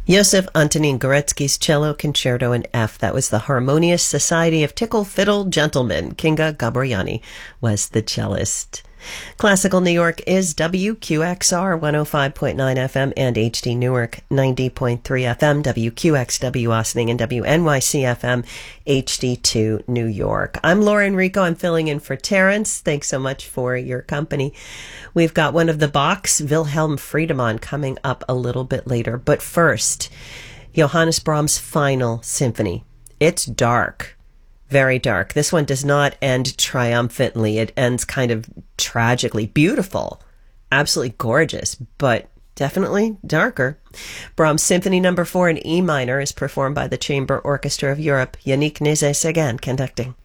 Joseph Antonin Gorecki's Cello Concerto in F. That was the Harmonious Society of Tickle Fiddle Gentlemen. Kinga Gabriani was the cellist. Classical New York is WQXR 105.9 FM and HD Newark 90.3 FM, WQXW Austining and WNYC FM HD2 New York. I'm Laura Enrico. I'm filling in for Terrence. Thanks so much for your company. We've got one of the Bachs, Wilhelm Friedemann, coming up a little bit later. But first, Johannes Brahms' Final Symphony. It's dark. Very dark. This one does not end triumphantly. It ends kind of tragically. Beautiful. Absolutely gorgeous, but definitely darker. Brahms Symphony No. 4 in E minor is performed by the Chamber Orchestra of Europe. Yannick Nézet-Séguin conducting.